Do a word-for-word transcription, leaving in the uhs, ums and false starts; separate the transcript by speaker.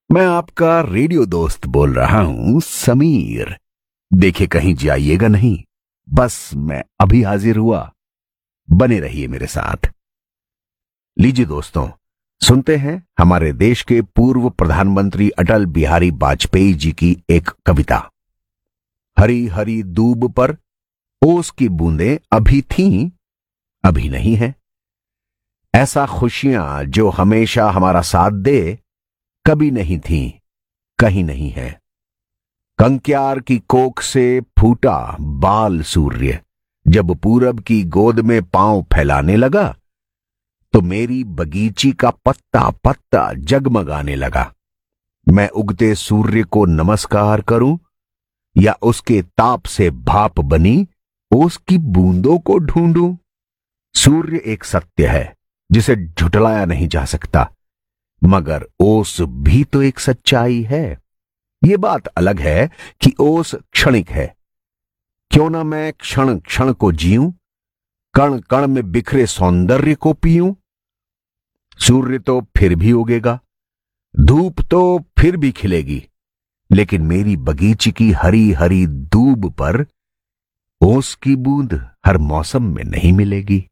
Speaker 1: मैं आपका रेडियो दोस्त बोल रहा हूं, समीर। देखे कहीं जाइएगा नहीं, बस मैं अभी हाजिर हुआ। बने रहिए मेरे साथ। लीजिए दोस्तों, सुनते हैं हमारे देश के पूर्व प्रधानमंत्री अटल बिहारी वाजपेयी जी की एक कविता। हरी हरी दूब पर ओस की बूंदें अभी थीं, अभी नहीं है। ऐसा खुशियां जो हमेशा हमारा साथ दे, कभी नहीं थीं, कहीं नहीं है। कंक्यार की कोख से फूटा बाल सूर्य जब पूरब की गोद में पांव फैलाने लगा, तो मेरी बगीची का पत्ता पत्ता जगमगाने लगा। मैं उगते सूर्य को नमस्कार करूं या उसके ताप से भाप बनी उसकी बूंदों को ढूंढूं। सूर्य एक सत्य है जिसे झुटलाया नहीं जा सकता, मगर ओस भी तो एक सच्चाई है। ये बात अलग है कि ओस क्षणिक है। क्यों ना मैं क्षण क्षण को जीऊं, कण कण में बिखरे सौंदर्य को पीऊं। सूर्य तो फिर भी उगेगा, धूप तो फिर भी खिलेगी, लेकिन मेरी बगीचे की हरी हरी दूब पर ओस की बूंद हर मौसम में नहीं मिलेगी।